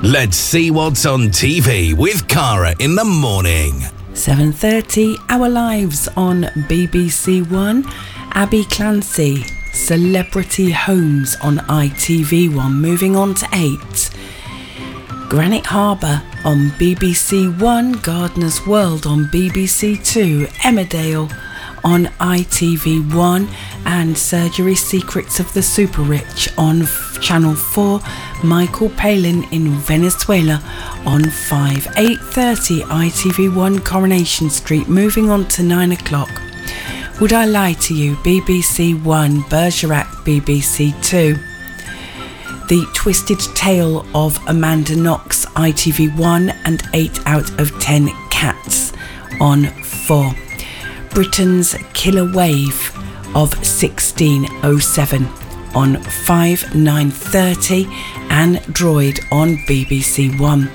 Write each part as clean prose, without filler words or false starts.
Let's see what's on TV with Cara in the morning. 7:30, Our Lives on BBC One. Abby Clancy, Celebrity Homes on ITV1. Moving on to 8. Granite Harbour on BBC One. Gardener's World on BBC Two. Emmerdale on ITV1, and Surgery Secrets of the Super Rich on Channel 4. Michael Palin in Venezuela on 5. 8:30, ITV1 Coronation Street. Moving on to 9 o'clock. Would I Lie to You? BBC One. Bergerac, BBC Two. The Twisted Tale of Amanda Knox, ITV1, and 8 out of 10 Cats on 4. Britain's Killer Wave of 1607 on 5. 9:30, Android on BBC One.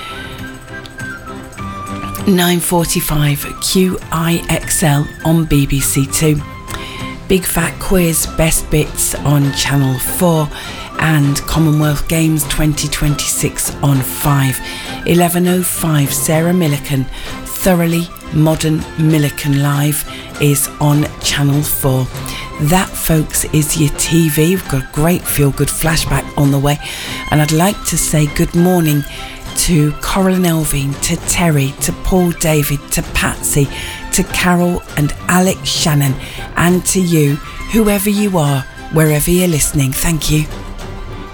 9:45, QIXL on BBC Two. Big Fat Quiz, Best Bits on Channel 4, and Commonwealth Games 2026 on 5. 11:05, Sarah Millican, Thoroughly Modern Millican Live is on Channel 4. That, folks, is your TV. We've got a great feel-good flashback on the way, and I'd like to say good morning to Coral and Elvine, to Terry, to Paul David, to Patsy, to Carol and Alex Shannon, and to you, whoever you are, wherever you're listening. Thank you.